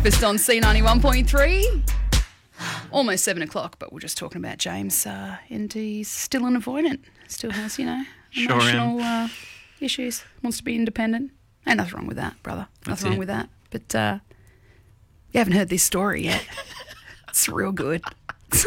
Breakfast on C91.3. Almost 7 o'clock, but we're just talking about James, and he's still an avoidant. Still has, emotional issues. Wants to be independent. Ain't nothing wrong with that, brother. Nothing wrong with that. But you haven't heard this story yet. It's real good. So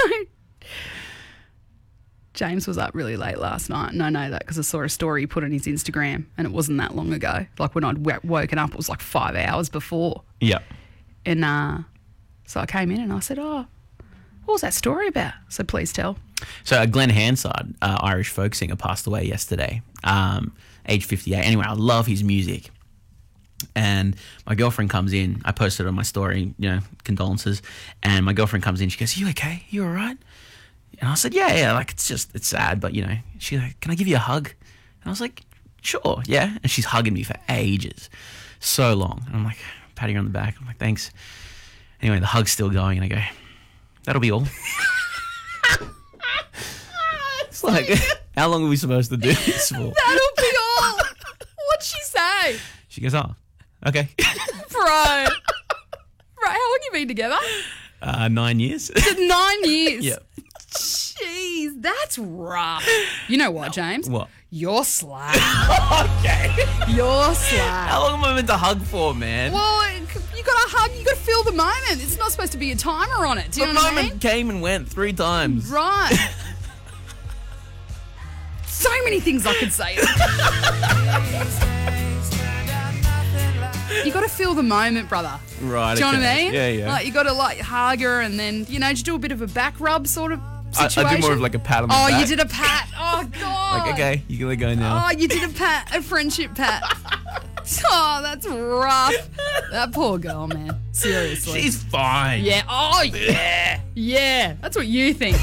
James was up really late last night, and I know that because I saw a story he put on his Instagram, and it wasn't that long ago. Like when I'd woken up, it was like 5 hours before. Yeah. And so I came in and I said, what was that story about? So please tell. So Glenn Hansard, Irish folk singer, passed away yesterday, age 58. Anyway, I love his music. And my girlfriend comes in. I posted on my story, condolences. And my girlfriend comes in. She goes, "You okay? You all right?" And I said, yeah. Like, it's sad, but, she's like, "Can I give you a hug?" And I was like, "Sure, yeah." And she's hugging me for ages. So long. And I'm like, patting her on the back. I'm like, "Thanks." Anyway, the hug's still going. And I go, "That'll be all." It's like, how long are we supposed to do this for? That'll be all. What'd she say? She goes, "Oh, okay." Bro. Right, how long you been together? 9 years. 9 years? Yeah. Jeez, that's rough. You know what, James? What? You're slack. Okay. You're slack. How long am I meant to hug for, man? Well, you got to hug, you got to feel the moment. It's not supposed to be a timer on it. Do you know what I mean? The moment came and went 3 times. Right. So many things I could say. You got to feel the moment, brother. Right. Do you know what I mean? Yeah. Like, you got to hug her and then, just do a bit of a back rub sort of situation. I do more of like a pat on the back. Oh, you did a pat. Oh, God. Like, okay, you gotta go now. Oh, you did a friendship pat. Oh, that's rough. That poor girl, man. Seriously. She's fine. Yeah. Oh, yeah. Yeah. That's what you think.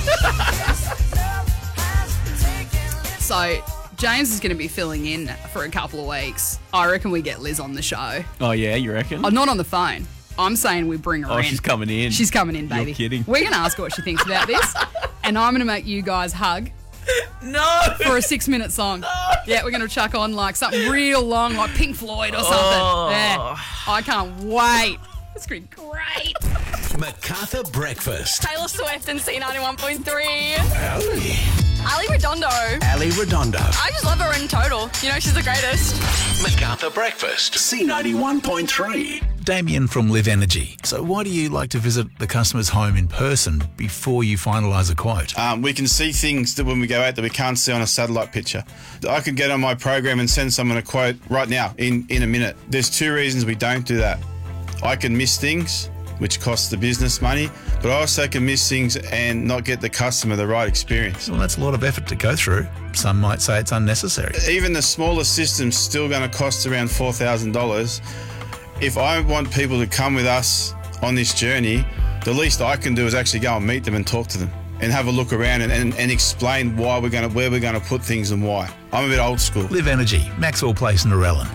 So, James is going to be filling in for a couple of weeks. I reckon we get Liz on the show. Oh, yeah, you reckon? Oh, not on the phone. I'm saying we bring her in. Oh, she's coming in. She's coming in, baby. You're kidding. We're going to ask her what she thinks about this. And I'm going to make you guys hug. No. For a 6-minute song. No. Yeah, we're going to chuck on like something real long, like Pink Floyd or something. Oh. Yeah. I can't wait. It's going to be great. MacArthur Breakfast. Taylor Swift and C91.3. Ali. Ali Redondo. Ali Redondo. I just love her in total. She's the greatest. MacArthur Breakfast. C91.3. Damien from Live Energy. So why do you like to visit the customer's home in person before you finalise a quote? We can see things that when we go out that we can't see on a satellite picture. I could get on my program and send someone a quote right now in a minute. There's 2 reasons we don't do that. I can miss things, which costs the business money, but I also can miss things and not get the customer the right experience. Well, that's a lot of effort to go through. Some might say it's unnecessary. Even the smallest system's still going to cost around $4,000. If I want people to come with us on this journey, the least I can do is actually go and meet them and talk to them and have a look around and explain where we're going to put things and why. I'm a bit old school. Live Energy, Maxwell Place, Narellan.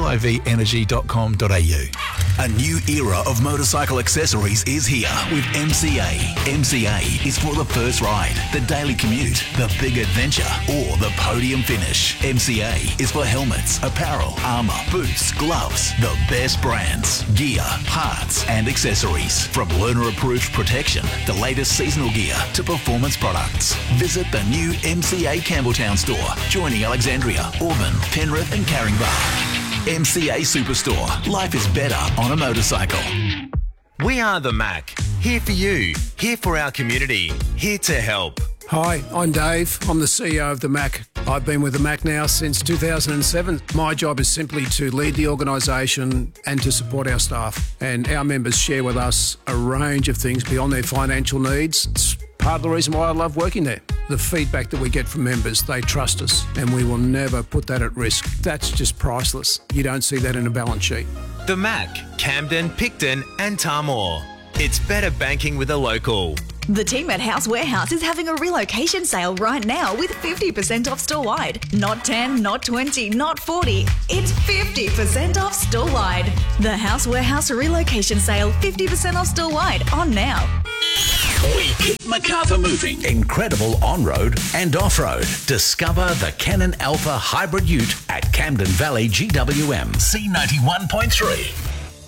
livenergy.com.au. A new era of motorcycle accessories is here with MCA. MCA is for the first ride, the daily commute, the big adventure, or the podium finish. MCA is for helmets, apparel, armour, boots, gloves, the best brands, gear, parts and accessories. From learner-approved protection, the latest seasonal gear to performance products. Visit the new MCA Campbelltown store, joining Alexandria, Auburn, Penrith and Caringbah. MCA Superstore. Life is better on a motorcycle. We are the Mac. Here for you. Here for our community. Here to help. Hi, I'm Dave. I'm the CEO of the Mac. I've been with the Mac now since 2007. My job is simply to lead the organisation and to support our staff. And our members share with us a range of things beyond their financial needs. It's part of the reason why I love working there. The feedback that we get from members, they trust us and we will never put that at risk. That's just priceless. You don't see that in a balance sheet. The Mac, Camden, Picton and Tamor. It's better banking with a local. The team at House Warehouse is having a relocation sale right now with 50% off store-wide. Not 10, not 20, not 40. It's 50% off store-wide. The House Warehouse relocation sale, 50% off store-wide, on now. We keep MacArthur moving. Incredible on-road and off-road. Discover the Canon Alpha Hybrid Ute at Camden Valley GWM. C91.3.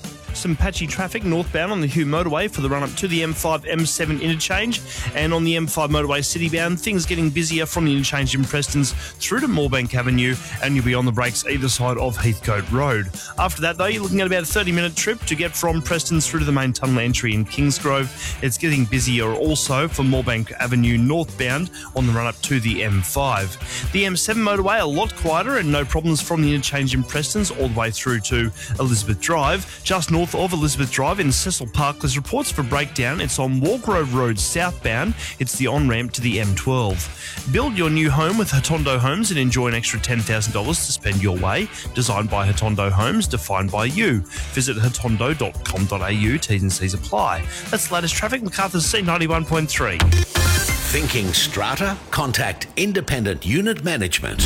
some patchy traffic northbound on the Hugh motorway for the run-up to the M5-M7 interchange. And on the M5 motorway citybound, things getting busier from the interchange in Prestons through to Moorebank Avenue, and you'll be on the brakes either side of Heathcote Road. After that, though, you're looking at about a 30-minute trip to get from Prestons through to the main tunnel entry in Kingsgrove. It's getting busier also for Moorebank Avenue northbound on the run-up to the M5. The M7 motorway a lot quieter and no problems from the interchange in Prestons all the way through to Elizabeth Drive. Just north of Elizabeth Drive in Cecil Park, there's reports of a breakdown. It's on Walgrove Road southbound. It's the on-ramp to the M12. Build your new home with Hotondo Homes and enjoy an extra $10,000 to spend your way. Designed by Hotondo Homes, defined by you. Visit hotondo.com.au. T's and C's apply. That's the latest traffic. MacArthur's C91.3. Thinking strata? Contact Independent Unit Management.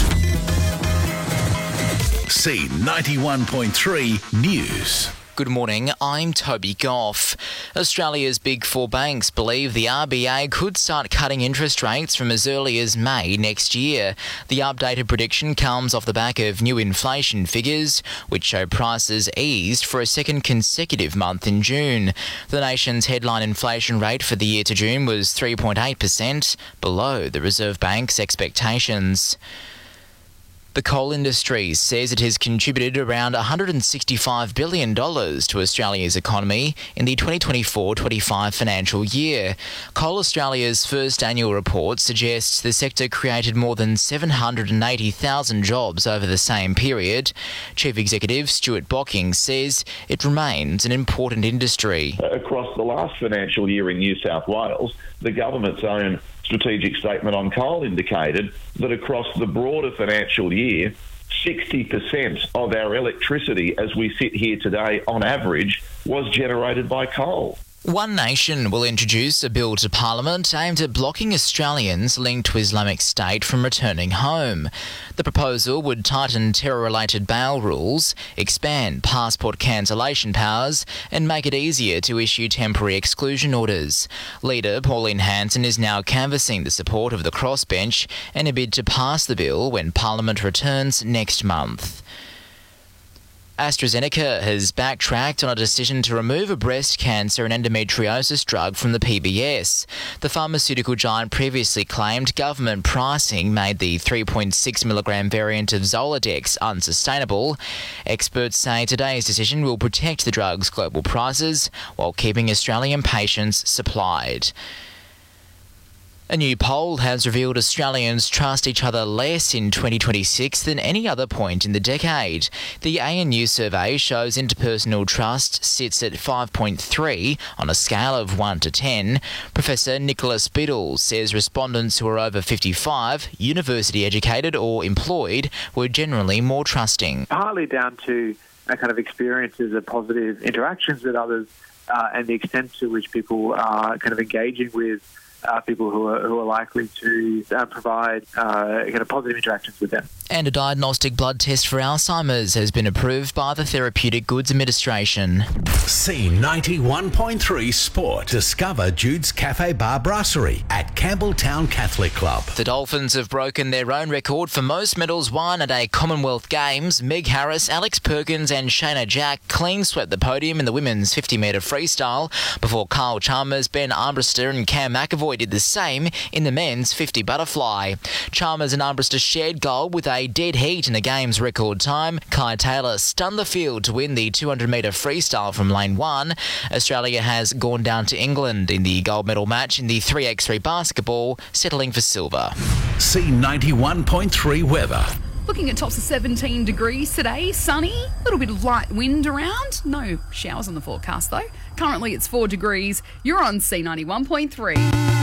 C91.3 News. Good morning, I'm Toby Goff. Australia's big four banks believe the RBA could start cutting interest rates from as early as May next year. The updated prediction comes off the back of new inflation figures, which show prices eased for a second consecutive month in June. The nation's headline inflation rate for the year to June was 3.8%, below the Reserve Bank's expectations. The coal industry says it has contributed around $165 billion to Australia's economy in the 2024-25 financial year. Coal Australia's first annual report suggests the sector created more than 780,000 jobs over the same period. Chief Executive Stuart Bocking says it remains an important industry. Across the last financial year in New South Wales, the government's own strategic statement on coal indicated that across the broader financial year, 60% of our electricity as we sit here today on average was generated by coal. One Nation will introduce a bill to Parliament aimed at blocking Australians linked to Islamic State from returning home. The proposal would tighten terror-related bail rules, expand passport cancellation powers, and make it easier to issue temporary exclusion orders. Leader Pauline Hanson is now canvassing the support of the crossbench in a bid to pass the bill when Parliament returns next month. AstraZeneca has backtracked on a decision to remove a breast cancer and endometriosis drug from the PBS. The pharmaceutical giant previously claimed government pricing made the 3.6 milligram variant of Zoladex unsustainable. Experts say today's decision will protect the drug's global prices while keeping Australian patients supplied. A new poll has revealed Australians trust each other less in 2026 than any other point in the decade. The ANU survey shows interpersonal trust sits at 5.3 on a scale of 1 to 10. Professor Nicholas Biddle says respondents who are over 55, university educated or employed were generally more trusting. Partly down to kind of experiences of positive interactions with others and the extent to which people are kind of engaging with people who are likely to provide kind of positive interactions with them. And a diagnostic blood test for Alzheimer's has been approved by the Therapeutic Goods Administration. C91.3 Sport. Discover Jude's Cafe Bar Brasserie at Campbelltown Catholic Club. The Dolphins have broken their own record for most medals won at a Commonwealth Games. Meg Harris, Alex Perkins and Shayna Jack clean swept the podium in the women's 50-metre freestyle before Kyle Chalmers, Ben Armbruster and Cam McAvoy did the same in the men's 50 butterfly. Chalmers and Armbruster shared gold with a dead heat in the game's record time. Kai Taylor stunned the field to win the 200-metre freestyle from lane 1. Australia has gone down to England in the gold medal match in the 3x3 basketball, settling for silver. C91.3 weather. Looking at tops of 17 degrees today, sunny, a little bit of light wind around. No showers on the forecast though. Currently it's 4 degrees. You're on C91.3.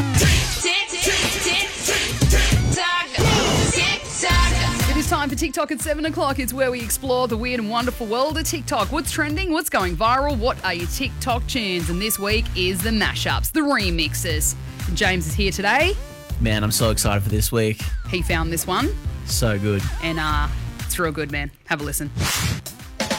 It is time for TikTok at 7 o'clock. It's where we explore the weird and wonderful world of TikTok. What's trending? What's going viral? What are your TikTok tunes? And this week is the mashups, the remixes. James is here today. Man, I'm so excited for this week. He found this one. So good. And it's real good, man. Have a listen.